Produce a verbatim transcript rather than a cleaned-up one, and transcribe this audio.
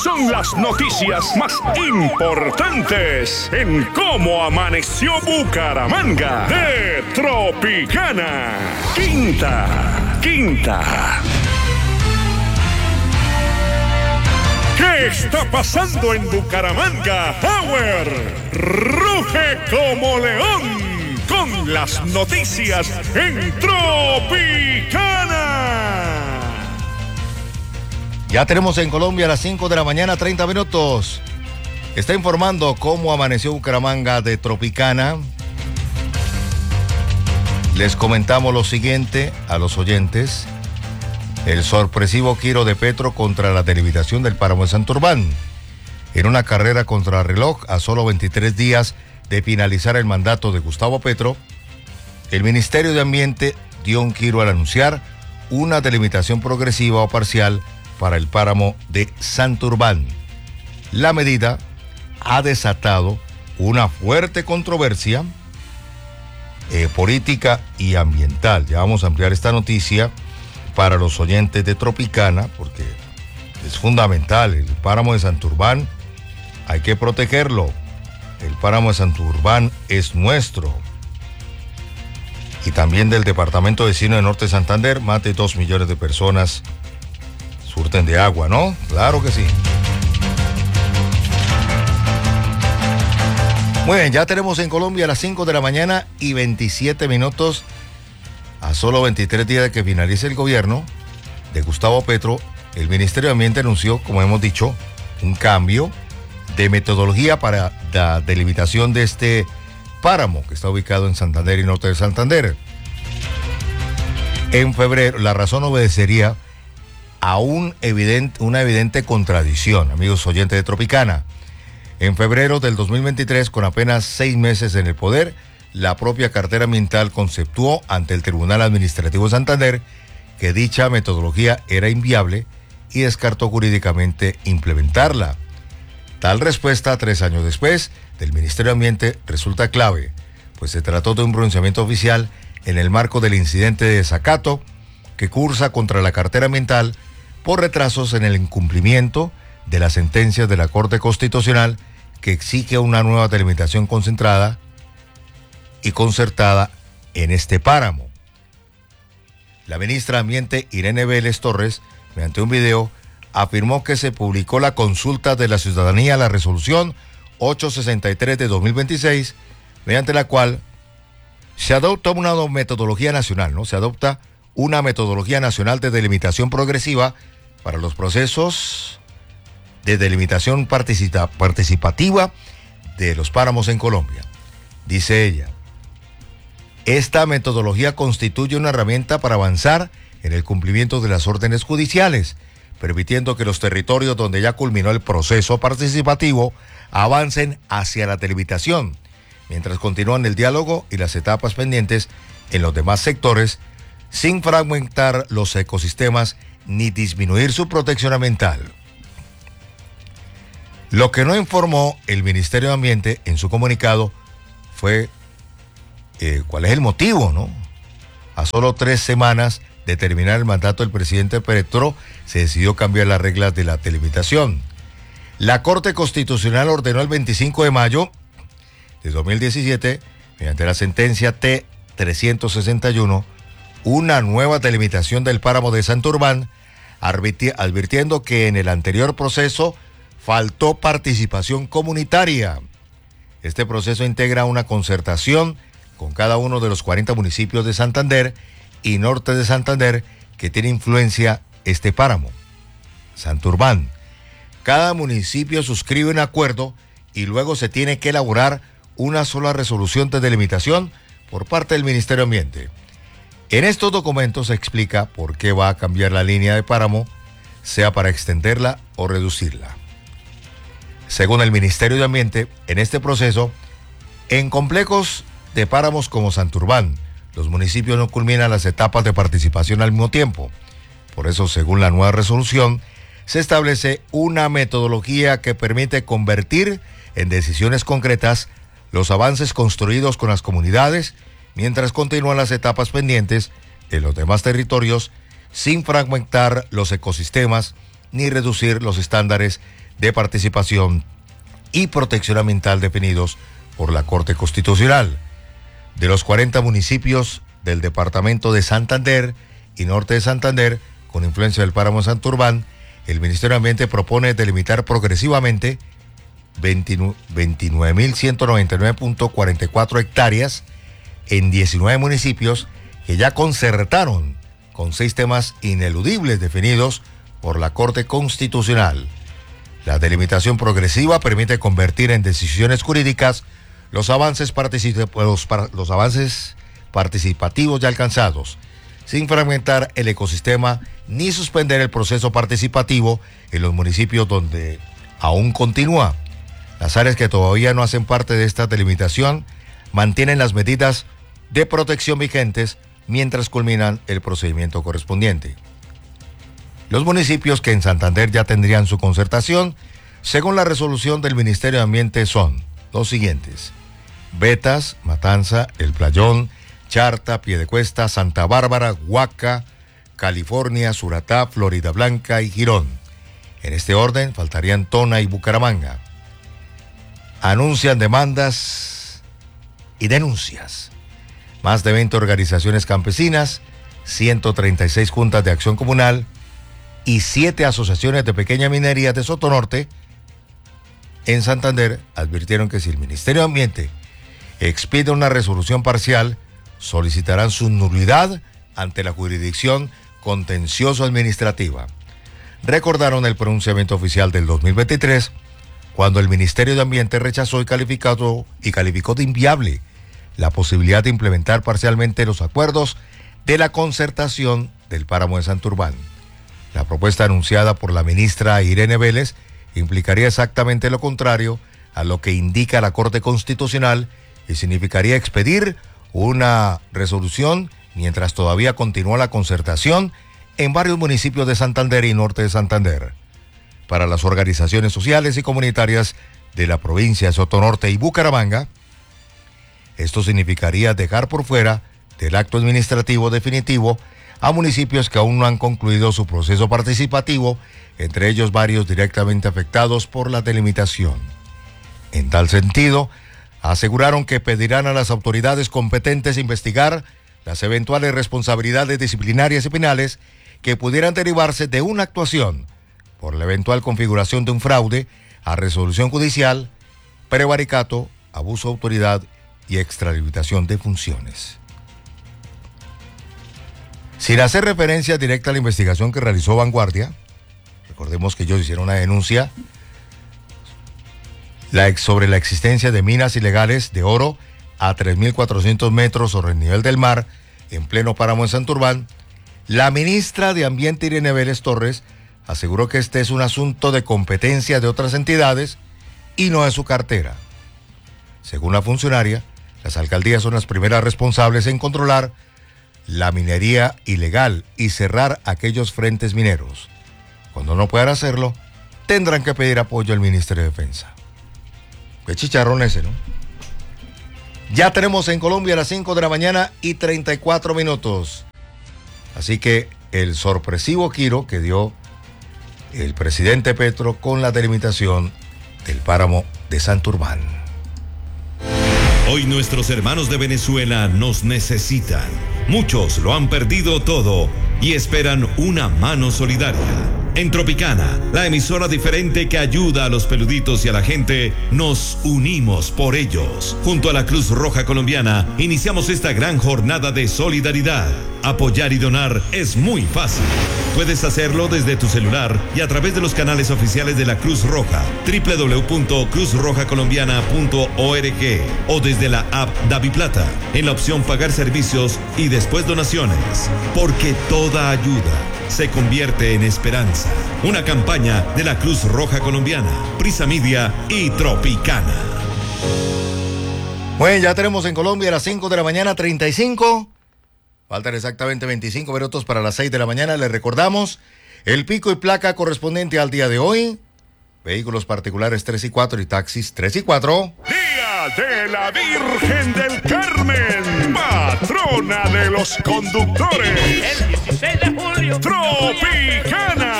Son las noticias más importantes en cómo amaneció Bucaramanga de Tropicana. Quinta, quinta. ¿Qué está pasando en Bucaramanga? Power ruge como león con las noticias en Tropicana. Ya tenemos en Colombia a las cinco de la mañana, treinta minutos. Está informando cómo amaneció Bucaramanga de Tropicana. Les comentamos lo siguiente a los oyentes. El sorpresivo giro de Petro contra la delimitación del páramo de Santurbán. En una carrera contra reloj a solo veintitrés días de finalizar el mandato de Gustavo Petro, el Ministerio de Ambiente dio un giro al anunciar una delimitación progresiva o parcial para el páramo de Santurbán. La medida ha desatado una fuerte controversia eh, política y ambiental. Ya vamos a ampliar esta noticia para los oyentes de Tropicana, porque es fundamental. El páramo de Santurbán hay que protegerlo. El páramo de Santurbán es nuestro. Y también del departamento vecino de Norte Santander, más de dos millones de personas surten de agua, ¿no? Claro que sí. Muy bien, ya tenemos en Colombia a las cinco de la mañana y veintisiete minutos. A solo veintitrés días de que finalice el gobierno de Gustavo Petro, el Ministerio de Ambiente anunció, como hemos dicho, un cambio de metodología para la delimitación de este páramo que está ubicado en Santander y Norte de Santander. En febrero, la razón obedecería a un evidente, una evidente contradicción, amigos oyentes de Tropicana. En febrero del dos mil veintitrés, con apenas seis meses en el poder, la propia cartera ambiental conceptuó ante el Tribunal Administrativo de Santander que dicha metodología era inviable y descartó jurídicamente implementarla. Tal respuesta, tres años después, del Ministerio de Ambiente resulta clave, pues se trató de un pronunciamiento oficial en el marco del incidente de desacato que cursa contra la cartera ambiental por retrasos en el incumplimiento de las sentencias de la Corte Constitucional que exige una nueva delimitación concentrada y concertada en este páramo. La ministra de Ambiente, Irene Vélez Torres, mediante un video, afirmó que se publicó la consulta de la ciudadanía, la resolución ochocientos sesenta y tres de dos mil veintiséis, mediante la cual se adopta una metodología nacional, ¿no? Se adopta una metodología nacional de delimitación progresiva para los procesos de delimitación participa- participativa de los páramos en Colombia. Dice ella, esta metodología constituye una herramienta para avanzar en el cumplimiento de las órdenes judiciales, permitiendo que los territorios donde ya culminó el proceso participativo avancen hacia la delimitación, mientras continúan el diálogo y las etapas pendientes en los demás sectores, sin fragmentar los ecosistemas ni disminuir su protección ambiental. Lo que no informó el Ministerio de Ambiente en su comunicado fue eh, cuál es el motivo, ¿no? A solo tres semanas de terminar el mandato del presidente Petro, se decidió cambiar las reglas de la delimitación. La Corte Constitucional ordenó el veinticinco de mayo de dos mil diecisiete, mediante la sentencia T trescientos sesenta y uno, una nueva delimitación del páramo de Santurbán, advirtiendo que en el anterior proceso faltó participación comunitaria. Este proceso integra una concertación con cada uno de los cuarenta municipios de Santander y Norte de Santander que tiene influencia este páramo, Santurbán. Cada municipio suscribe un acuerdo y luego se tiene que elaborar una sola resolución de delimitación por parte del Ministerio de Ambiente. En estos documentos se explica por qué va a cambiar la línea de páramo, sea para extenderla o reducirla. Según el Ministerio de Ambiente, en este proceso, en complejos de páramos como Santurbán, los municipios no culminan las etapas de participación al mismo tiempo. Por eso, según la nueva resolución, se establece una metodología que permite convertir en decisiones concretas los avances construidos con las comunidades, mientras continúan las etapas pendientes en los demás territorios, sin fragmentar los ecosistemas ni reducir los estándares de participación y protección ambiental definidos por la Corte Constitucional. De los cuarenta municipios del departamento de Santander y norte de Santander, con influencia del páramo de Santurbán, el Ministerio de Ambiente propone delimitar progresivamente veintinueve mil ciento noventa y nueve punto cuarenta y cuatro hectáreas en diecinueve municipios que ya concertaron con seis temas ineludibles definidos por la Corte Constitucional. La delimitación progresiva permite convertir en decisiones jurídicas los avances, particip- los, los avances participativos ya alcanzados, sin fragmentar el ecosistema ni suspender el proceso participativo en los municipios donde aún continúa. Las áreas que todavía no hacen parte de esta delimitación mantienen las medidas de protección vigentes mientras culminan el procedimiento correspondiente. Los municipios que en Santander ya tendrían su concertación, según la resolución del Ministerio de Ambiente, son los siguientes: Betas, Matanza, El Playón, Charta, Piedecuesta, Santa Bárbara, Huaca, California, Suratá, Florida Blanca y Girón. En este orden faltarían Tona y Bucaramanga. Anuncian demandas y denuncias. Más de veinte organizaciones campesinas, ciento treinta y seis juntas de acción comunal y siete asociaciones de pequeña minería de Sotonorte en Santander advirtieron que si el Ministerio de Ambiente expide una resolución parcial, solicitarán su nulidad ante la jurisdicción contencioso administrativa. Recordaron el pronunciamiento oficial del dos mil veintitrés, cuando el Ministerio de Ambiente rechazó y calificó, y calificó de inviable la posibilidad de implementar parcialmente los acuerdos de la concertación del páramo de Santurbán. La propuesta anunciada por la ministra Irene Vélez implicaría exactamente lo contrario a lo que indica la Corte Constitucional y significaría expedir una resolución mientras todavía continúa la concertación en varios municipios de Santander y norte de Santander. Para las organizaciones sociales y comunitarias de la provincia de Sotonorte y Bucaramanga, esto significaría dejar por fuera del acto administrativo definitivo a municipios que aún no han concluido su proceso participativo, entre ellos varios directamente afectados por la delimitación. En tal sentido, aseguraron que pedirán a las autoridades competentes investigar las eventuales responsabilidades disciplinarias y penales que pudieran derivarse de una actuación por la eventual configuración de un fraude a resolución judicial, prevaricato, abuso de autoridad y extralimitación de funciones. Sin hacer referencia directa a la investigación que realizó Vanguardia, recordemos que ellos hicieron una denuncia la ex, sobre la existencia de minas ilegales de oro a tres mil cuatrocientos metros sobre el nivel del mar en pleno páramo de Santurbán. La ministra de Ambiente, Irene Vélez Torres, aseguró que este es un asunto de competencia de otras entidades y no de su cartera. Según la funcionaria, las alcaldías son las primeras responsables en controlar la minería ilegal y cerrar aquellos frentes mineros. Cuando no puedan hacerlo, tendrán que pedir apoyo al Ministerio de Defensa. Qué chicharrón ese, ¿no? Ya tenemos en Colombia a las cinco de la mañana y treinta y cuatro minutos. Así que el sorpresivo giro que dio el presidente Petro con la delimitación del páramo de Santurbán. Hoy nuestros hermanos de Venezuela nos necesitan. Muchos lo han perdido todo y esperan una mano solidaria. En Tropicana, la emisora diferente que ayuda a los peluditos y a la gente, nos unimos por ellos. Junto a la Cruz Roja Colombiana, iniciamos esta gran jornada de solidaridad. Apoyar y donar es muy fácil. Puedes hacerlo desde tu celular y a través de los canales oficiales de la Cruz Roja, doble u doble u doble u punto cruz roja colombiana punto org, o desde la app DaviPlata, en la opción Pagar servicios y después donaciones. Porque toda ayuda se convierte en esperanza. Una campaña de la Cruz Roja Colombiana, Prisa Media y Tropicana. Bueno, ya tenemos en Colombia a las cinco de la mañana, treinta y cinco. Faltan exactamente veinticinco minutos para las seis de la mañana. Les recordamos el pico y placa correspondiente al día de hoy. Vehículos particulares tres y cuatro y taxis tres y cuatro. Día de la Virgen del Carmen, patrona de los conductores. El dieciséis de julio. Tropicana.